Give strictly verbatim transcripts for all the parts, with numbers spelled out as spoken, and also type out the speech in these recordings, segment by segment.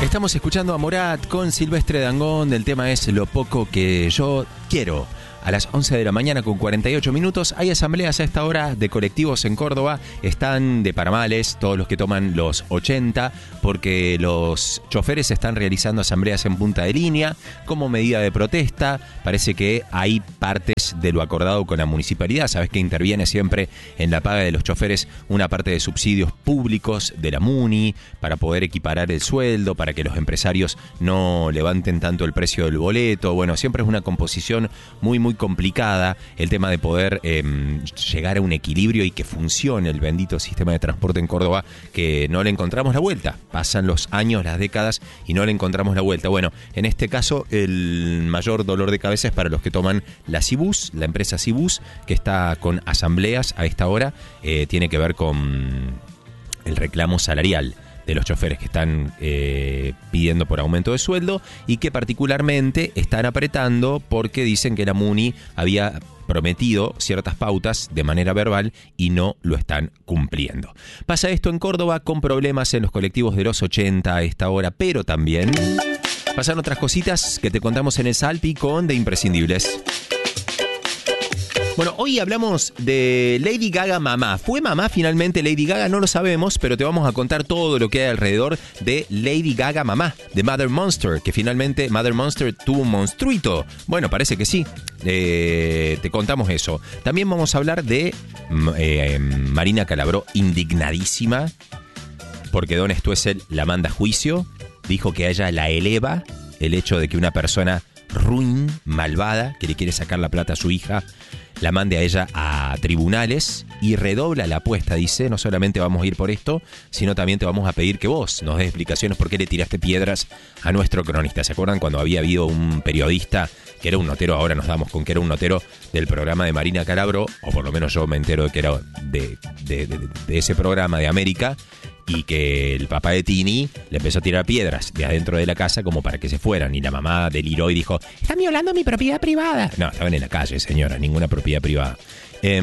Estamos escuchando a Morat con Silvestre Dangond. El tema es Lo poco que yo quiero. A las once de la mañana con cuarenta y ocho minutos hay asambleas a esta hora de colectivos en Córdoba. Están de Paramales todos los que toman los ochenta, porque los choferes están realizando asambleas en punta de línea como medida de protesta. Parece que hay partes de lo acordado con la municipalidad. Sabes que interviene siempre en la paga de los choferes una parte de subsidios públicos de la MUNI para poder equiparar el sueldo, para que los empresarios no levanten tanto el precio del boleto. Bueno, siempre es una composición muy muy complicada el tema de poder eh, llegar a un equilibrio y que funcione el bendito sistema de transporte en Córdoba, que no le encontramos la vuelta. Pasan los años, las décadas y no le encontramos la vuelta. Bueno, en este caso el mayor dolor de cabeza es para los que toman la Cibus, la empresa Cibus, que está con asambleas a esta hora. Eh, tiene que ver con el reclamo salarial de los choferes que están eh, pidiendo por aumento de sueldo y que particularmente están apretando porque dicen que la MUNI había prometido ciertas pautas de manera verbal y no lo están cumpliendo. Pasa esto en Córdoba con problemas en los colectivos de los ochenta a esta hora, pero también pasan otras cositas que te contamos en el Salpi con de imprescindibles. Bueno, hoy hablamos de Lady Gaga mamá. ¿Fue mamá finalmente Lady Gaga? No lo sabemos, pero te vamos a contar todo lo que hay alrededor de Lady Gaga mamá, de Mother Monster, que finalmente Mother Monster tuvo un monstruito. Bueno, parece que sí. Eh, te contamos eso. También vamos a hablar de eh, Marina Calabró, indignadísima, porque Don Stoessel la manda a juicio. Dijo que a ella la eleva el hecho de que una persona ruin, malvada, que le quiere sacar la plata a su hija, la mande a ella a tribunales y redobla la apuesta. Dice, no solamente vamos a ir por esto, sino también te vamos a pedir que vos nos des explicaciones por qué le tiraste piedras a nuestro cronista. ¿Se acuerdan cuando había habido un periodista que era un notero? Ahora nos damos con que era un notero del programa de Marina Calabró, o por lo menos yo me entero de que era de, de, de, de ese programa de América, y que el papá de Tini le empezó a tirar piedras de adentro de la casa como para que se fueran, y la mamá deliró y dijo, están violando mi propiedad privada. No, estaban en la calle, señora, ninguna propiedad privada. Eh,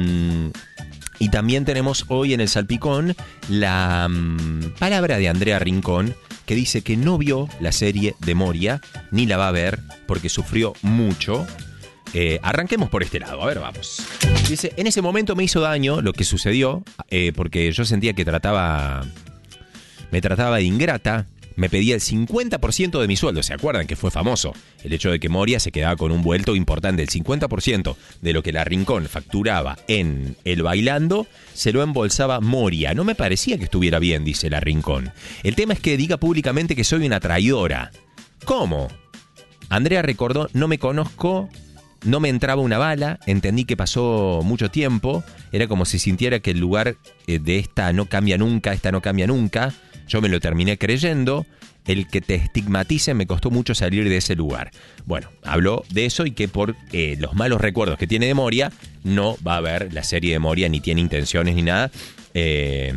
y también tenemos hoy en el Salpicón la um, palabra de Andrea Rincón, que dice que no vio la serie de Moria, ni la va a ver porque sufrió mucho. Eh, arranquemos por este lado, a ver, vamos. Dice, en ese momento me hizo daño lo que sucedió, eh, porque yo sentía que trataba, me trataba de ingrata, me pedía el cincuenta por ciento de mi sueldo. ¿Se acuerdan que fue famoso el hecho de que Moria se quedaba con un vuelto importante? El cincuenta por ciento de lo que la Rincón facturaba en El Bailando se lo embolsaba Moria. No me parecía que estuviera bien, dice la Rincón. El tema es que diga públicamente que soy una traidora. ¿Cómo? Andrea recordó, no me conozco. No me entraba una bala, entendí que pasó mucho tiempo, era como si sintiera que el lugar de esta no cambia nunca, esta no cambia nunca, yo me lo terminé creyendo, el que te estigmaticen me costó mucho salir de ese lugar. Bueno, habló de eso y que por eh, los malos recuerdos que tiene de Moria, no va a ver la serie de Moria, ni tiene intenciones ni nada. Eh...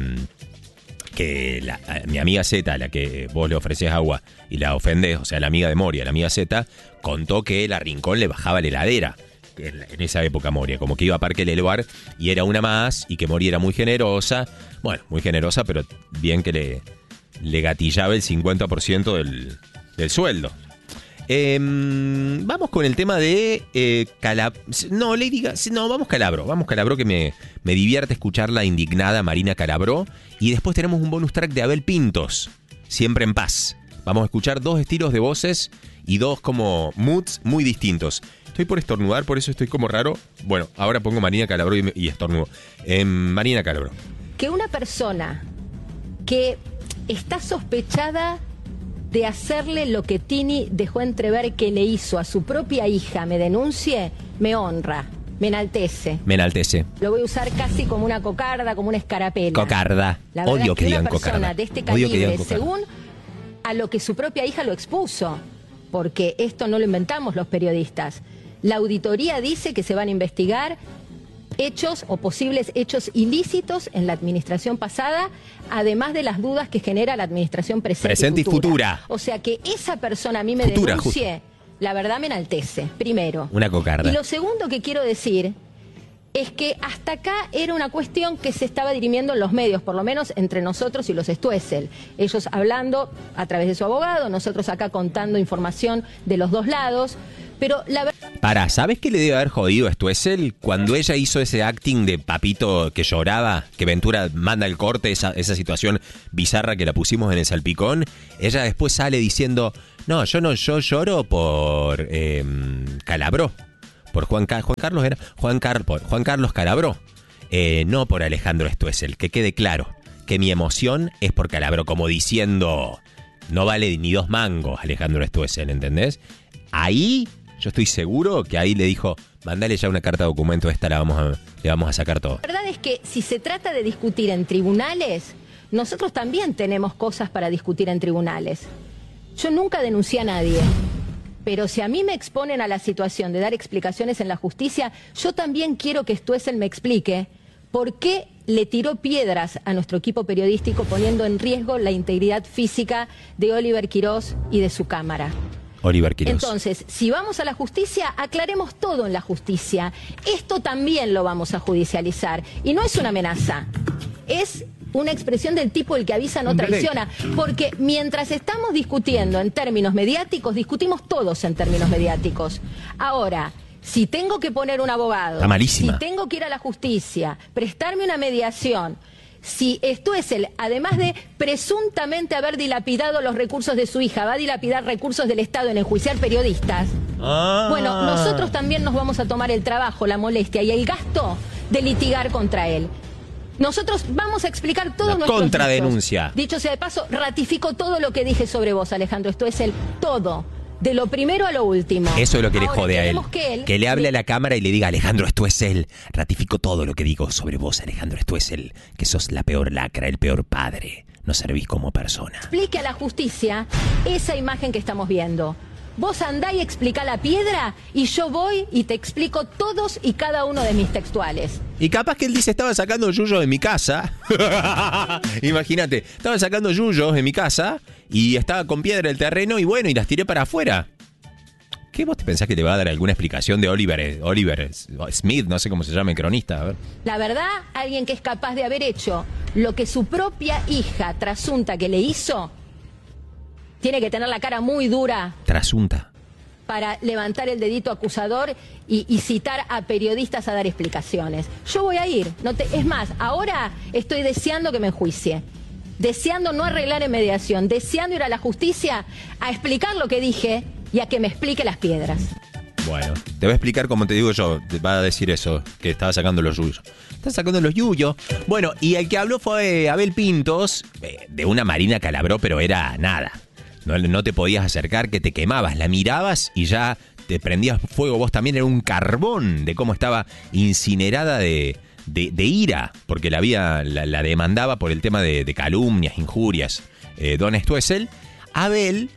que la, mi amiga Z, a la que vos le ofreces agua y la ofendés, o sea, la amiga de Moria, la amiga Z, contó que la Rincón le bajaba la heladera en, en esa época Moria, como que iba a Parque del Lugar y era una más, y que Moria era muy generosa, bueno, muy generosa, pero bien que le, le gatillaba el cincuenta por ciento del, del sueldo. Eh, vamos con el tema de eh, Calab... No, Lady Gaga... No, vamos Calabro. Vamos Calabro, que me, me divierte escuchar la indignada Marina Calabró. Y después tenemos un bonus track de Abel Pintos, Siempre en Paz. Vamos a escuchar dos estilos de voces y dos como moods muy distintos. Estoy por estornudar, por eso estoy como raro. Bueno, ahora pongo Marina Calabró y, y estornudo. Eh, Marina Calabró. Que una persona que está sospechada de hacerle lo que Tini dejó entrever que le hizo a su propia hija me denuncie, me honra, me enaltece. Me enaltece. Lo voy a usar casi como una cocarda, como una escarapela. Cocarda. La verdad Odio es que, que digan una persona cocarda. de este Odio que digan calibre, cocarda. según a lo que su propia hija lo expuso, porque esto no lo inventamos los periodistas. La auditoría dice que se van a investigar hechos o posibles hechos ilícitos en la administración pasada, además de las dudas que genera la administración presente, presente y, futura. y futura. O sea, que esa persona a mí me Futura, denuncie, la verdad me enaltece, primero. Una cocarda. Y lo segundo que quiero decir es que hasta acá era una cuestión que se estaba dirimiendo en los medios, por lo menos entre nosotros y los Stoessel. Ellos hablando a través de su abogado, nosotros acá contando información de los dos lados, pero la verdad... Pará, ¿sabes qué le debe haber jodido a Stoessel? Cuando ella hizo ese acting de papito que lloraba, que Ventura manda el corte, esa, esa situación bizarra que la pusimos en el salpicón, ella después sale diciendo, no, yo no, yo lloro por eh, Calabró. Por Juan, Juan Carlos era Juan, Car, por Juan Carlos Calabró, eh, no por Alejandro Stoessel, que quede claro que mi emoción es por Calabró, como diciendo no vale ni dos mangos Alejandro Stoessel, ¿entendés? Ahí yo estoy seguro que ahí le dijo, mandale ya una carta de documento, esta la vamos a, le vamos a sacar todo. La verdad es que si se trata de discutir en tribunales, nosotros también tenemos cosas para discutir en tribunales. Yo nunca denuncié a nadie. Pero si a mí me exponen a la situación de dar explicaciones en la justicia, yo también quiero que Stoessel me explique por qué le tiró piedras a nuestro equipo periodístico poniendo en riesgo la integridad física de Oliver Quirós y de su cámara. Oliver Quirós. Entonces, si vamos a la justicia, aclaremos todo en la justicia. Esto también lo vamos a judicializar. Y no es una amenaza, es una expresión del tipo el que avisa no traiciona, porque mientras estamos discutiendo en términos mediáticos, discutimos todos en términos mediáticos. Ahora, si tengo que poner un abogado, está malísima, si tengo que ir a la justicia, prestarme una mediación, si Stoessel, además de presuntamente haber dilapidado los recursos de su hija, va a dilapidar recursos del Estado en enjuiciar periodistas, ah. bueno, nosotros también nos vamos a tomar el trabajo, la molestia y el gasto de litigar contra él. Nosotros vamos a explicar todo nuestro contradenuncia. Dicho sea de paso, ratifico todo lo que dije sobre vos, Alejandro Stoessel, todo. De lo primero a lo último. Eso es lo que le Ahora, jode a él. Que, él. que le hable a la cámara y le diga, Alejandro Stoessel, ratifico todo lo que digo sobre vos, Alejandro Stoessel, que sos la peor lacra, el peor padre. No servís como persona. Explique a la justicia esa imagen que estamos viendo. Vos andá y explica la piedra y yo voy y te explico todos y cada uno de mis textuales. Y capaz que él dice, estaba sacando yuyos de mi casa. Imagínate, estaba sacando yuyos de mi casa y estaba con piedra el terreno y bueno, y las tiré para afuera. ¿Qué vos te pensás que le va a dar alguna explicación de Oliver, Oliver Smith, no sé cómo se llama el cronista? A ver. La verdad, alguien que es capaz de haber hecho lo que su propia hija trasunta que le hizo, tiene que tener la cara muy dura. Trasunta. Para levantar el dedito acusador y, y citar a periodistas a dar explicaciones. Yo voy a ir. No te, es más, ahora estoy deseando que me enjuicie. Deseando no arreglar en mediación. Deseando ir a la justicia a explicar lo que dije y a que me explique las piedras. Bueno, te voy a explicar como te digo yo. Te va a decir eso, que estaba sacando los yuyos. Está sacando los yuyos. Bueno, y el que habló fue Abel Pintos, de una Marina Calabró, pero era nada. No, no te podías acercar, que te quemabas, la mirabas y ya te prendías fuego. Vos también, era un carbón de cómo estaba incinerada de, de, de ira, porque la, había, la, la demandaba por el tema de, de calumnias, injurias. Eh, Don Stoessel, Abel,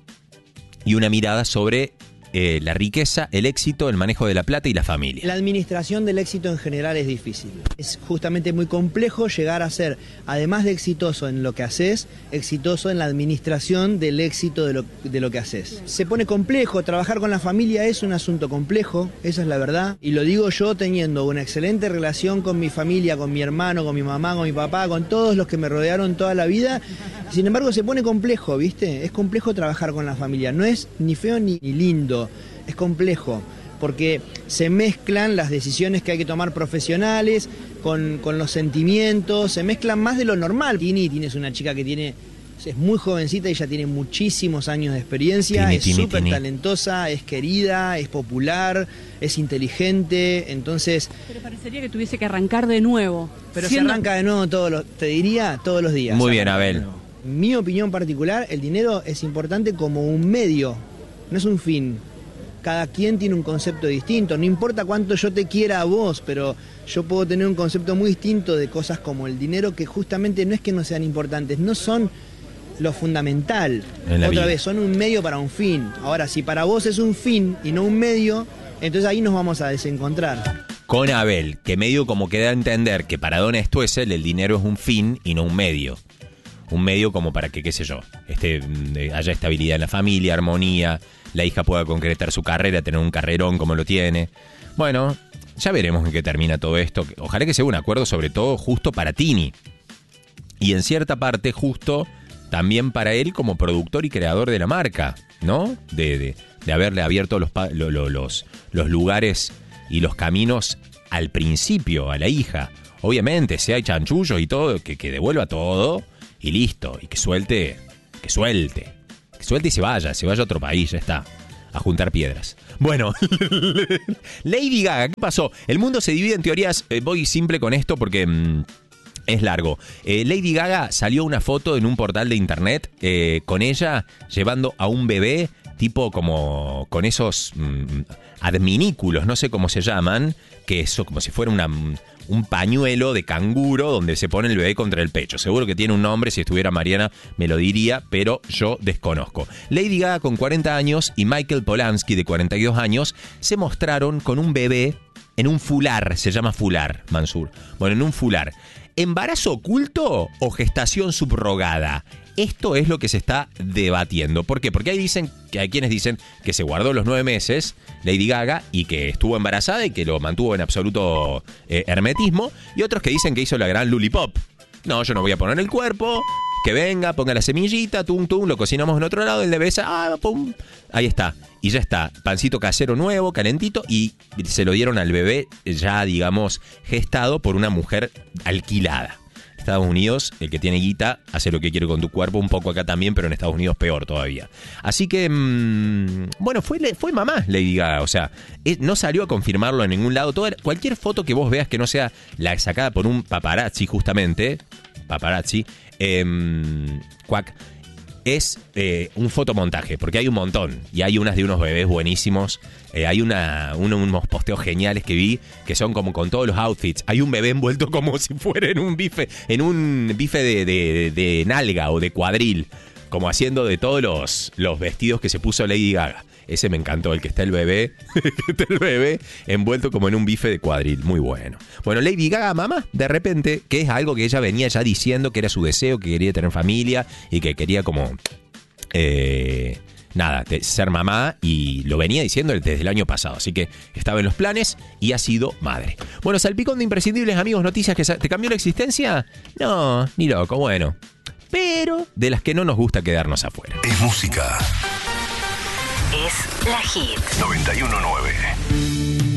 y una mirada sobre eh, la riqueza, el éxito, el manejo de la plata y la familia. La administración del éxito en general es difícil. Es justamente muy complejo llegar a ser, además de exitoso en lo que haces, exitoso en la administración del éxito de lo, de lo que haces. Se pone complejo, trabajar con la familia es un asunto complejo, esa es la verdad. Y lo digo yo teniendo una excelente relación con mi familia, con mi hermano, con mi mamá, con mi papá, con todos los que me rodearon toda la vida. Sin embargo, se pone complejo, ¿viste? Es complejo trabajar con la familia. No es ni feo ni, ni lindo, es complejo. Porque se mezclan las decisiones que hay que tomar profesionales con, con los sentimientos, se mezclan más de lo normal. Tini, Tini es una chica que tiene, es muy jovencita y ya tiene muchísimos años de experiencia, Tini, es súper talentosa, es querida, es popular, es inteligente, entonces... Pero parecería que tuviese que arrancar de nuevo. Pero siendo... se arranca de nuevo todos los, te diría, todos los días. Muy bien, Abel. Mi opinión particular, el dinero es importante como un medio, no es un fin. Cada quien tiene un concepto distinto, no importa cuánto yo te quiera a vos, pero yo puedo tener un concepto muy distinto de cosas como el dinero, que justamente no es que no sean importantes, no son lo fundamental. Otra vida. vez, son un medio para un fin. Ahora, si para vos es un fin y no un medio, entonces ahí nos vamos a desencontrar. Con Abel, que medio como que da a entender que para Don Stoessel el dinero es un fin y no un medio. Un medio como para que, qué sé yo, este, haya estabilidad en la familia, armonía, la hija pueda concretar su carrera, tener un carrerón como lo tiene. Bueno, ya veremos en qué termina todo esto. Ojalá que sea un acuerdo sobre todo justo para Tini. Y en cierta parte justo también para él como productor y creador de la marca, ¿no? De, de, de haberle abierto los, los, los, los lugares y los caminos al principio a la hija. Obviamente, si hay chanchullos y todo, que, que devuelva todo y listo. Y que suelte, que suelte. Que suelte y se vaya, se vaya a otro país, ya está. A juntar piedras. Bueno, Lady Gaga, ¿qué pasó? El mundo se divide en teorías, eh, voy simple con esto porque mmm, es largo. Eh, Lady Gaga salió una foto en un portal de internet eh, con ella llevando a un bebé, tipo como con esos mmm, adminículos, no sé cómo se llaman, que eso como si fuera una... un pañuelo de canguro donde se pone el bebé contra el pecho. Seguro que tiene un nombre, si estuviera Mariana me lo diría, pero yo desconozco. Lady Gaga con cuarenta años y Michael Polanski de cuarenta y dos años se mostraron con un bebé en un fular, se llama fular, Mansur. Bueno, en un fular. ¿Embarazo oculto o gestación subrogada? Esto es lo que se está debatiendo. ¿Por qué? Porque hay, dicen, que hay quienes dicen que se guardó los nueve meses Lady Gaga y que estuvo embarazada y que lo mantuvo en absoluto eh, hermetismo. Y otros que dicen que hizo la gran Lulipop. No, yo no voy a poner el cuerpo, que venga, ponga la semillita, tum, tum, lo cocinamos en otro lado, el bebé, ah, pum, ahí está. Y ya está, pancito casero nuevo, calentito, y se lo dieron al bebé ya, digamos, gestado por una mujer alquilada. Estados Unidos, el que tiene guita, hace lo que quiere con tu cuerpo, un poco acá también, pero en Estados Unidos peor todavía. Así que, mmm, bueno, fue, fue mamá Lady Gaga, o sea, no salió a confirmarlo en ningún lado. Toda, cualquier foto que vos veas que no sea la sacada por un paparazzi, justamente, paparazzi, eh, cuac, es eh, un fotomontaje, porque hay un montón, y hay unas de unos bebés buenísimos. Eh, hay una, uno, unos posteos geniales que vi que son como con todos los outfits. Hay un bebé envuelto como si fuera en un bife, en un bife de, de, de nalga o de cuadril, como haciendo de todos los, los vestidos que se puso Lady Gaga. Ese me encantó, el que está el bebé, que está el bebé envuelto como en un bife de cuadril, muy bueno. Bueno, Lady Gaga, mamá, de repente, que es algo que ella venía ya diciendo que era su deseo, que quería tener familia y que quería como... Eh, nada, ser mamá, y lo venía diciendo desde el año pasado, así que estaba en los planes y ha sido madre. Bueno, salpicón de imprescindibles, amigos, noticias que te cambió la existencia. No, ni loco, bueno, pero de las que no nos gusta quedarnos afuera. Es música. Es la Hit noventa y uno punto nueve.